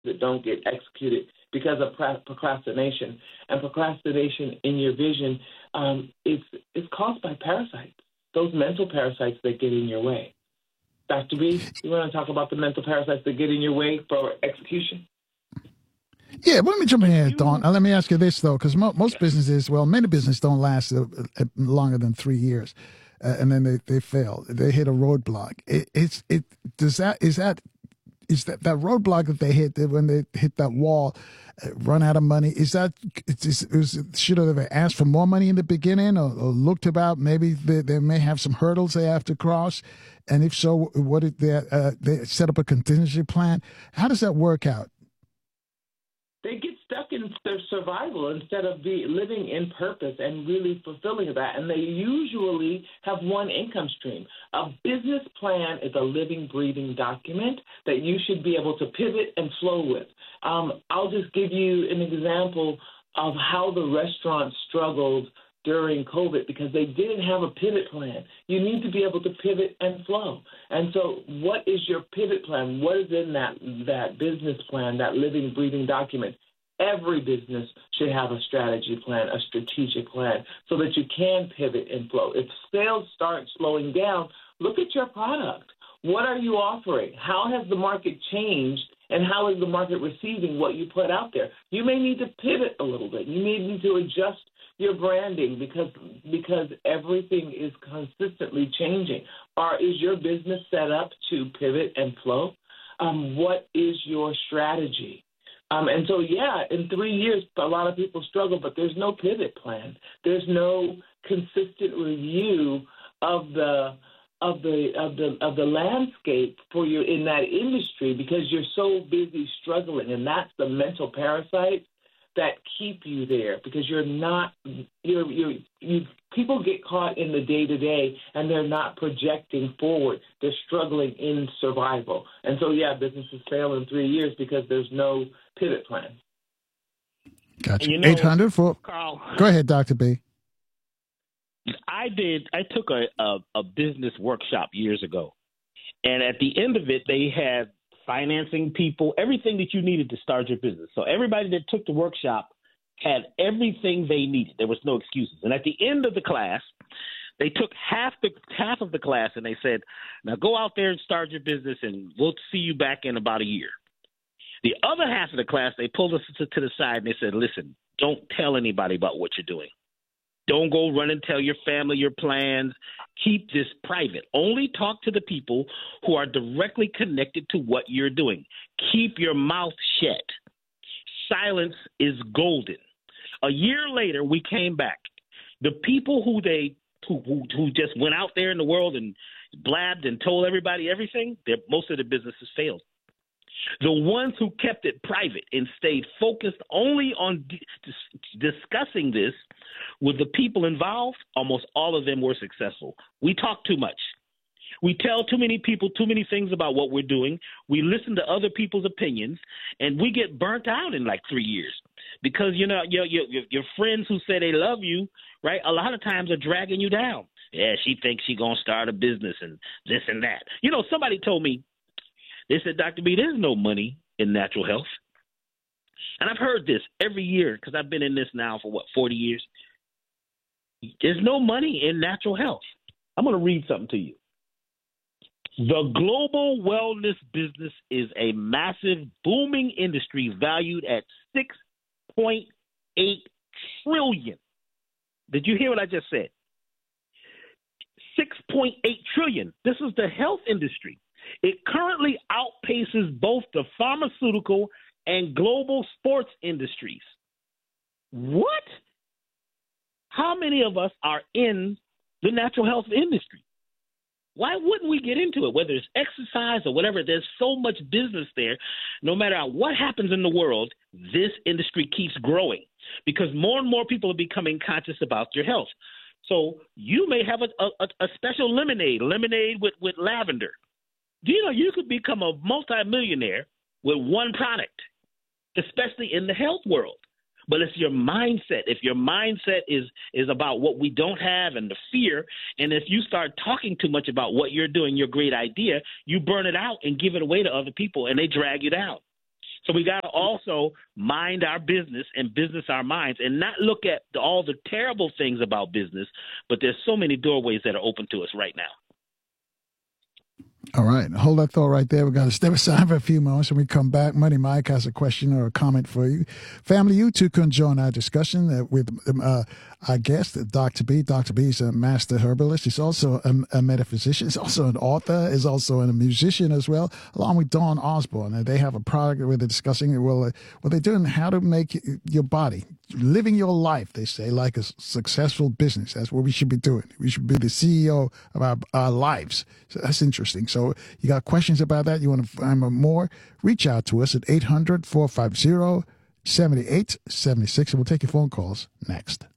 that don't get executed because of procrastination. And procrastination in your vision is caused by parasites, those mental parasites that get in your way. Dr. B, you want to talk about the mental parasites that get in your way for execution? Yeah, let me jump in here, Dawn. Let me ask you this, though, because most businesses, many businesses don't last longer than 3 years, and then they fail. They hit a roadblock. Is that roadblock that they hit when they hit that wall, run out of money? Should have asked for more money in the beginning, or looked about maybe they may have some hurdles they have to cross, and if so, what did they set up a contingency plan? How does that work out? They get stuck in their survival instead of living in purpose and really fulfilling that. And they usually have one income stream. A business plan is a living, breathing document that you should be able to pivot and flow with. I'll just give you an example of how the restaurant struggled during COVID because they didn't have a pivot plan. You need to be able to pivot and flow. And so what is your pivot plan? What is in that business plan, that living, breathing document? Every business should have a strategy plan, a strategic plan, so that you can pivot and flow. If sales start slowing down, look at your product. What are you offering? How has the market changed, and how is the market receiving what you put out there? You may need to pivot a little bit. You may need to adjust your branding because everything is consistently changing. Or is your business set up to pivot and flow? What is your strategy? And so, in 3 years, a lot of people struggle, but there's no pivot plan. There's no consistent review of the landscape for you in that industry because you're so busy struggling, and that's the mental parasites that keep you there because people get caught in the day-to-day and they're not projecting forward. They're struggling in survival. And so, businesses fail in 3 years because there's no pivot plan. Gotcha. 800 for Carl. Go ahead, Dr. B. I took a business workshop years ago, and at the end of it, they had financing people, everything that you needed to start your business. So everybody that took the workshop had everything they needed. There was no excuses. And at the end of the class, they took half of the class and they said, now go out there and start your business and we'll see you back in about a year. The other half of the class, they pulled us to the side and they said, listen, don't tell anybody about what you're doing. Don't go run and tell your family your plans. Keep this private. Only talk to the people who are directly connected to what you're doing. Keep your mouth shut. Silence is golden. A year later, we came back. The people who just went out there in the world and blabbed and told everybody everything, most of the businesses failed. The ones who kept it private and stayed focused only on discussing this with the people involved, almost all of them were successful. We talk too much. We tell too many people too many things about what we're doing. We listen to other people's opinions, and we get burnt out in like 3 years because, your friends who say they love you, right, a lot of times are dragging you down. Yeah, she thinks she's going to start a business and this and that. Somebody told me, they said, Dr. B, there's no money in natural health. And I've heard this every year because I've been in this now for, 40 years. There's no money in natural health. I'm going to read something to you. The global wellness business is a massive, booming industry valued at $6.8 trillion. Did you hear what I just said? $6.8 trillion. This is the health industry. It currently outpaces both the pharmaceutical and global sports industries. What? How many of us are in the natural health industry? Why wouldn't we get into it? Whether it's exercise or whatever, there's so much business there. No matter what happens in the world, this industry keeps growing because more and more people are becoming conscious about your health. So you may have a special lemonade with lavender. Do you know you could become a multimillionaire with one product, especially in the health world? But it's your mindset. If your mindset is about what we don't have and the fear, and if you start talking too much about what you're doing, your great idea, you burn it out and give it away to other people, and they drag you down. So we got to also mind our business and business our minds and not look at all the terrible things about business, but there's so many doorways that are open to us right now. All right. Hold that thought right there. We're going to step aside for a few moments. When we come back, Money Mike has a question or a comment for you. Family, you too can join our discussion with our guest, Dr. B. Dr. B is a master herbalist. He's also a metaphysician. He's also an author. He's also a musician as well, along with Dawn Osborne. And they have a product where they're discussing what they're doing, how to make your body, living your life, they say, like a successful business. That's what we should be doing. We should be the CEO of our lives. So that's interesting. So you got questions about that? You want to find more? Reach out to us at 800-450-7876, and we'll take your phone calls next.